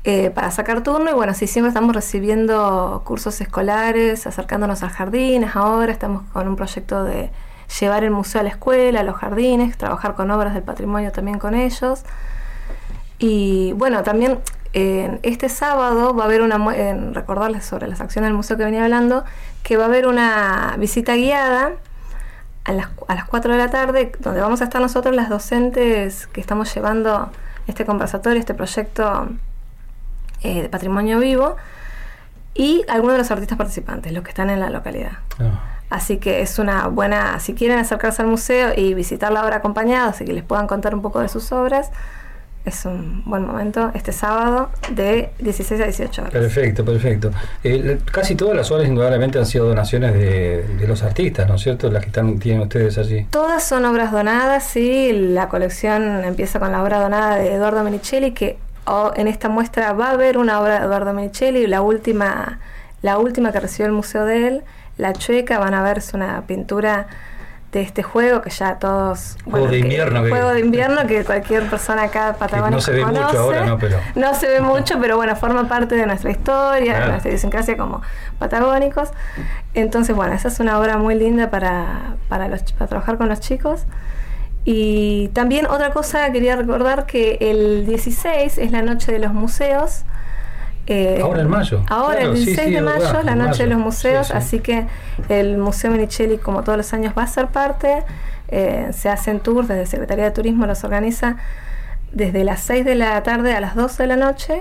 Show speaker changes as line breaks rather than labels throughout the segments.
para sacar turno. Y bueno, sí, siempre estamos recibiendo cursos escolares, acercándonos a jardines. Ahora estamos con un proyecto de llevar el museo a la escuela, a los jardines, trabajar con obras del patrimonio también con ellos. Y bueno, también este sábado va a haber recordarles sobre las acciones del museo que venía hablando, que va a haber una visita guiada a las 4 de la tarde, donde vamos a estar nosotros las docentes que estamos llevando este conversatorio, este proyecto de patrimonio vivo, y algunos de los artistas participantes, los que están en la localidad. Así que es una buena, si quieren acercarse al museo y visitar la obra acompañados y que les puedan contar un poco de sus obras, es un buen momento este sábado de 16 a 18 horas.
Perfecto. Casi todas las obras indudablemente han sido donaciones de los artistas, ¿no es cierto? Las que tienen ustedes allí.
Todas son obras donadas, sí. La colección empieza con la obra donada de Eduardo Menicelli, que en esta muestra va a haber una obra de Eduardo Menicelli, la última que recibió el museo de él, La Chueca. Van a ver, es una pintura de este juego que ya todos...
Juego de invierno
que cualquier persona acá patagónica
no se ve
conoce.
Mucho ahora, ¿no? Pero
no se ve mucho, pero bueno, forma parte de nuestra historia, de nuestra idiosincrasia como patagónicos. Entonces, bueno, esa es una obra muy linda para trabajar con los chicos. Y también otra cosa, quería recordar que el 16 es la noche de los museos.
Ahora en mayo.
Ahora, claro, el 16 de mayo, verdad, la noche de los museos, sí. Así que el Museo Menicelli, como todos los años, va a ser parte. Se hacen tours, desde Secretaría de Turismo los organiza desde las 6 de la tarde a las 12 de la noche.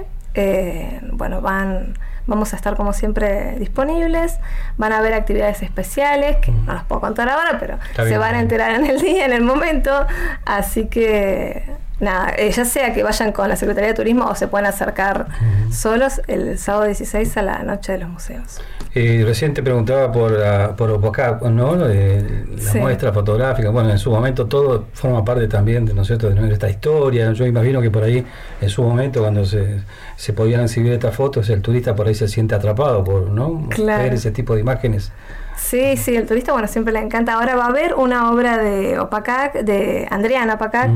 Vamos a estar como siempre disponibles. Van a haber actividades especiales que no las puedo contar ahora, pero se van a enterar en el día, en el momento. Así que nada, ya sea que vayan con la Secretaría de Turismo o se pueden acercar solos el sábado 16 a la noche de los museos.
Recién te preguntaba por Opacac, ¿no? La muestra fotográfica. Bueno, en su momento todo forma parte también, ¿no es cierto?, de nuestra historia. Yo imagino que por ahí, en su momento, cuando se podían exhibir estas fotos, el turista por ahí se siente atrapado por, ¿no?, ver ese tipo de imágenes.
Sí, el turista, bueno, siempre le encanta. Ahora va a haber una obra de Opacac, de Andriana Opacac,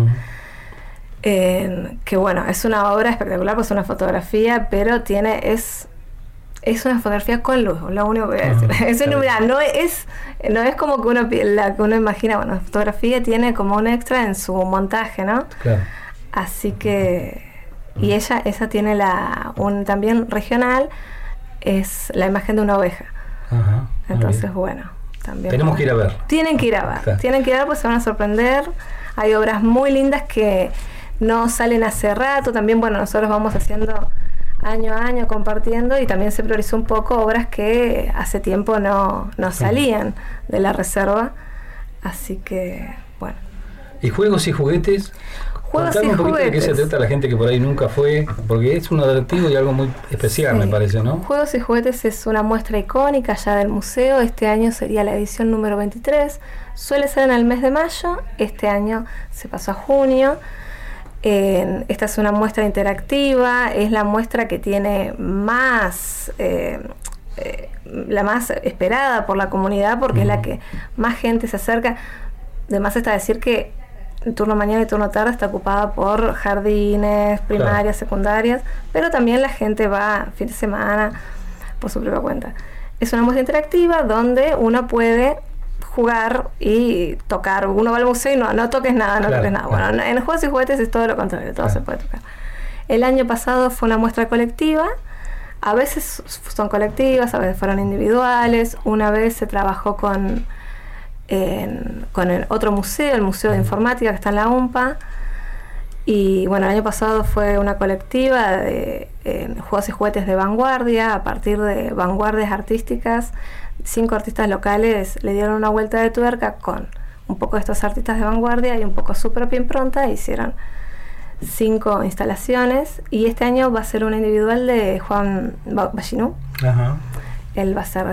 que bueno, es una obra espectacular, pues es una fotografía, pero es una fotografía con luz, lo único que voy a decir. Es iluminada, no es como que la que uno imagina. Bueno, la fotografía tiene como un extra en su montaje, ¿no? Claro. Así que, y esa tiene también regional, es la imagen de una oveja. Entonces, bueno, también
tenemos que ir a ver.
Tienen que ir a ver, pues se van a sorprender. Hay obras muy lindas que no salen hace rato. También, bueno, nosotros vamos haciendo año a año, compartiendo, y también se priorizó un poco obras que hace tiempo no salían de la reserva. Así que, bueno.
¿Y juegos y juguetes? Contame un poquito de qué se trata la gente que por ahí nunca fue, porque es un atractivo y algo muy especial, me parece, ¿no?
Juegos y juguetes es una muestra icónica ya del museo. Este año sería la edición número 23. Suele ser en el mes de mayo. Este año se pasó a junio. Esta es una muestra interactiva. Es la muestra que tiene más... la más esperada por la comunidad, porque es la que más gente se acerca. Además está decir que el turno mañana y turno tarde está ocupada por jardines, primarias, secundarias, pero también la gente va fin de semana por su propia cuenta. Es una muestra interactiva donde uno puede jugar y tocar. Uno va al museo y no toques nada, toques nada. Bueno, en juegos y juguetes es todo lo contrario, todo se puede tocar. El año pasado fue una muestra colectiva. A veces son colectivas, a veces fueron individuales. Una vez se trabajó con el otro museo, el Museo de Informática que está en la UMPA, y bueno, el año pasado fue una colectiva de juegos y juguetes de vanguardia, a partir de vanguardias artísticas. 5 artistas locales le dieron una vuelta de tuerca con un poco de estos artistas de vanguardia y un poco su propia impronta, e hicieron 5 instalaciones, y este año va a ser una individual de Juan Ballinú. Él va a ser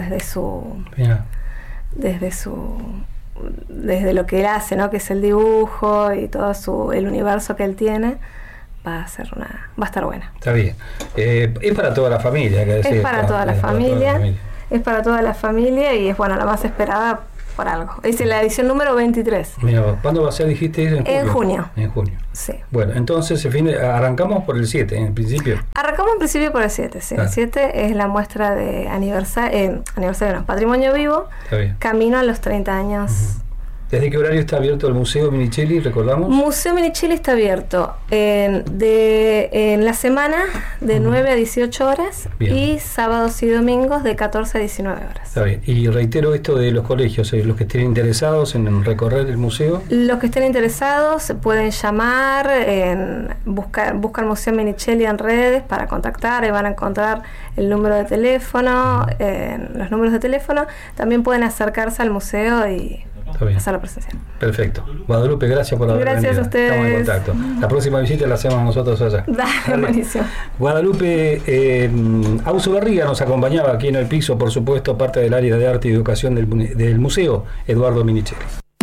desde lo que él hace, ¿no?, que es el dibujo y todo el universo que él tiene. Va a estar buena.
Está bien. Es para toda la familia,
es para toda la familia, y es, bueno, la más esperada por algo. Es la edición número 23.
Mira, ¿cuándo va a ser, dijiste?
En junio.
En junio.
Sí.
Bueno, entonces arrancamos por el 7, en principio.
Arrancamos en principio por el 7, sí. El 7 es la muestra de Patrimonio Vivo, camino a los 30 años.
¿Desde qué horario está abierto el Museo Minichelli, recordamos?
Museo Minichelli está abierto en la semana de 9 a 18 horas. Bien. Y sábados y domingos de 14 a 19 horas.
Está bien. Y reitero esto de los colegios, los que estén interesados en recorrer el museo.
Los que estén interesados pueden llamar, buscan Museo Minichelli en redes para contactar, y van a encontrar el número de teléfono, los números de teléfono. También pueden acercarse al museo y hacer la presencial.
Perfecto. Guadalupe, gracias por haber venido.
Gracias a ustedes.
Estamos en contacto. La próxima visita la hacemos nosotros allá.
Dale, buenísimo.
Guadalupe Auso Barriga nos acompañaba aquí en el piso, por supuesto, parte del área de arte y educación del Museo Eduardo Minichelli.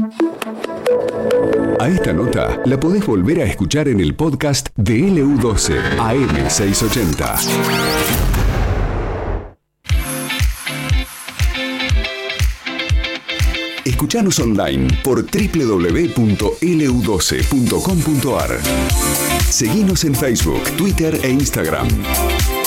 A esta nota la podés volver a escuchar en el podcast de LU12 AM680. Escuchanos online por www.lu12.com.ar. Seguinos en Facebook, Twitter e Instagram.